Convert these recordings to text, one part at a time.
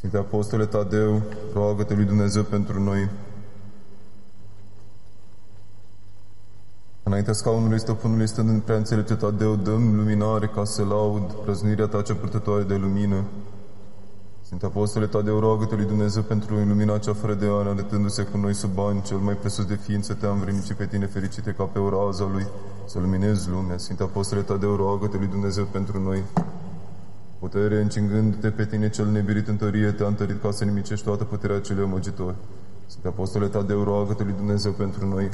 Sfinte Apostole Tadeu, roagă-te lui Dumnezeu pentru noi. Înaintea scaunului Stăpânului, stând în prea înțelepte Tadeu, dă-mi luminare ca să laud prăznirea ta cea purtătoare de lumină. Sfinte Apostole Tadeu, roagă-te lui Dumnezeu pentru lumina cea fără de ani, arătându-se cu noi sub bani, cel mai presus de ființă te-am vrednicit pe tine, fericite ca pe o rază lui, să luminezi lumea. Sfinte Apostole Tadeu, roagă-te lui Dumnezeu pentru noi. Putere, încingându-te pe tine cel nebirit în tărie, te-a întărit ca să nimicești toată puterea celui amăgitori. Sfinte Apostole Tadeu, roagă-te lui Dumnezeu pentru noi.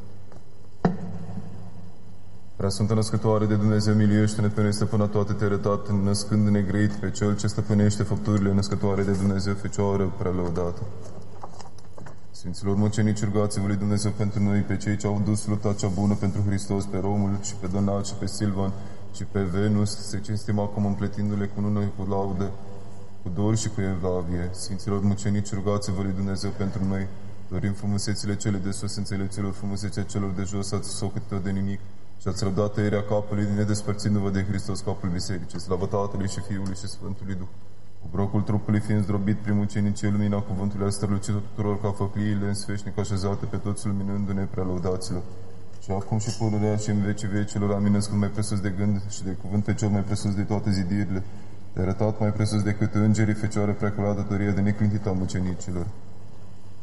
Preasfântă Născătoare de Dumnezeu, miluiește-ne pe noi, Stăpâna toate te rătat, născând negreit pe Cel ce stăpânește făpturile, Născătoare de Dumnezeu, Fecioară prea lăudată. Sfinților mucenici, rugați-vă lui Dumnezeu pentru noi, pe cei ce au dus lupta cea bună pentru Hristos, pe Romul și pe Donat și pe Silvan și pe Venus, să cinstim acum împletindu-le cu noi cu laudă, cu dor și cu evlavie. Sfinților mucenici, rugați-vă lui Dumnezeu pentru noi, dorim frumusețile cele de sus, înțelepților, frumusețea celor de jos, ați socotit-o de nimic și ați răbdat tăierea capului, nedespărțindu-vă de Hristos, capul bisericii, slavă Tatălui și Fiului și Sfântului Duh. Cu brocul trupului fiind zdrobit prin mucenicie, lumina cuvântului a strălucit tuturor ca făcliile în sfeșnic așezate pe toți luminându-ne prea lăudaților. Și acum și pururea și în vecii vecilor, amin, născut mai presus de gând și de cuvânt pe cel mai presus de toate zidirile, de arătat mai presus decât îngerii, Fecioară prea curată, tărie de neclintită a mucenicilor.